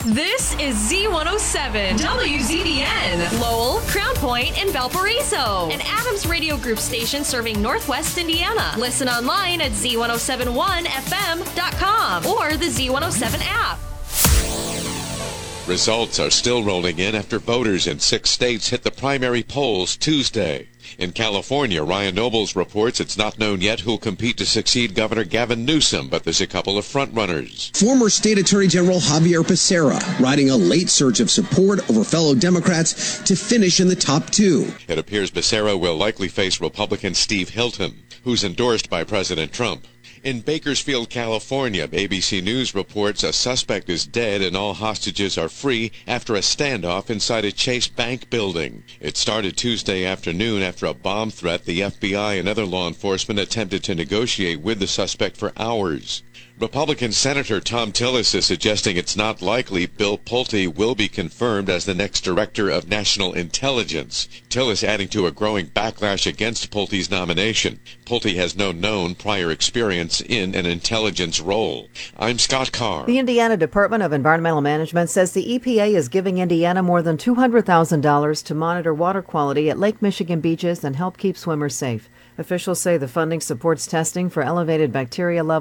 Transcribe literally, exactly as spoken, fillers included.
This is Z one oh seven, W Z B N, Lowell, Crown Point, and Valparaiso. An Adams Radio Group station serving Northwest Indiana. Listen online at Z one oh seven one F M dot com or the Z one oh seven app. Results are still rolling in after voters in six states hit the primary polls Tuesday. In California, Ryan Nobles reports it's not known yet who'll compete to succeed Governor Gavin Newsom, but there's a couple of frontrunners. Former State Attorney General Javier Becerra riding a late surge of support over fellow Democrats to finish in the top two. It appears Becerra will likely face Republican Steve Hilton, who's endorsed by President Trump. In Bakersfield, California, A B C News reports a suspect is dead and all hostages are free after a standoff inside a Chase Bank building. It started Tuesday afternoon after a bomb threat. The F B I and other law enforcement attempted to negotiate with the suspect for hours. Republican Senator Tom Tillis is suggesting it's not likely Bill Pulte will be confirmed as the next Director of National Intelligence. Tillis adding to a growing backlash against Pulte's nomination. Pulte has no known prior experience in an intelligence role. I'm Scott Carr. The Indiana Department of Environmental Management says the E P A is giving Indiana more than two hundred thousand dollars to monitor water quality at Lake Michigan beaches and help keep swimmers safe. Officials say the funding supports testing for elevated bacteria levels